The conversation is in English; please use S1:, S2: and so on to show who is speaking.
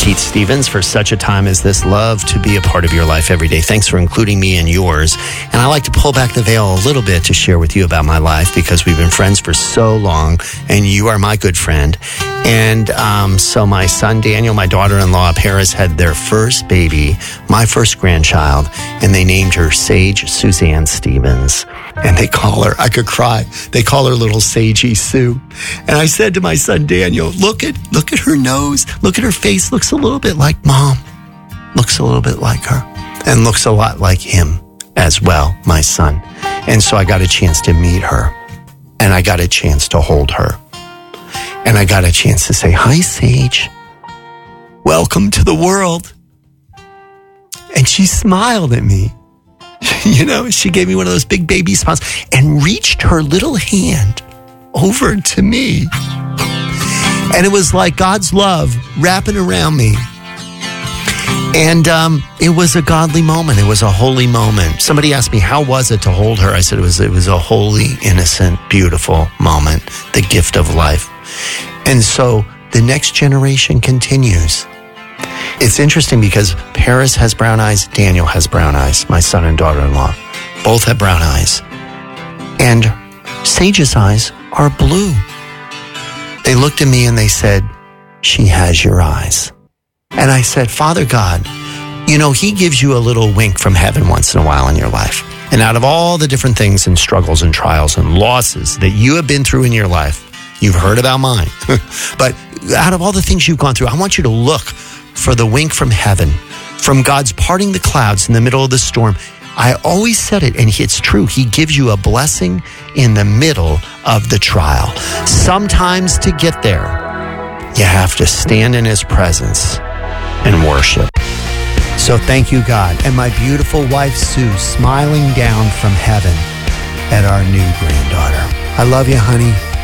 S1: Keith Stevens. For such a time as this, love to be a part of your life every day. Thanks for including me in yours. And I like to pull back the veil a little bit to share with you about my life, because we've been friends for so long, and you are my good friend. And so my son Daniel, my daughter-in-law Paris, had their first baby, my first grandchild, and they named her Sage Suzanne Stevens. And they call her, I could cry, they call her little Sagey Sue. And I said to my son Daniel, look at her nose, look at her face, looks a little bit like mom, looks a little bit like her, and looks a lot like him as well, my son. And so I got a chance to meet her, and I got a chance to hold her, and I got a chance to say, hi, Sage, welcome to the world. And she smiled at me. You know, she gave me one of those big baby smiles and reached her little hand over to me. And it was like God's love wrapping around me. And it was a godly moment. It was a holy moment. Somebody asked me, how was it to hold her? I said, it was a holy, innocent, beautiful moment, the gift of life. And so the next generation continues. It's interesting because Paris has brown eyes, Daniel has brown eyes, my son and daughter-in-law. Both have brown eyes. And Sage's eyes are blue. They looked at me and they said, she has your eyes. And I said, Father God, you know, he gives you a little wink from heaven once in a while in your life. And out of all the different things and struggles and trials and losses that you have been through in your life, you've heard about mine. But out of all the things you've gone through, I want you to look for the wink from heaven, from God's parting the clouds in the middle of the storm. I always said it, and it's true. He gives you a blessing in the middle of the trial. Sometimes to get there, you have to stand in his presence and worship. So thank you, God. And my beautiful wife, Sue, smiling down from heaven at our new granddaughter. I love you, honey.